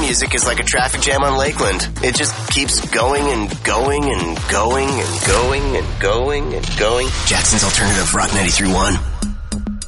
music is like a traffic jam on Lakeland. It just keeps going and going and going and going and going and going. Jackson's Alternative Rock 93.1.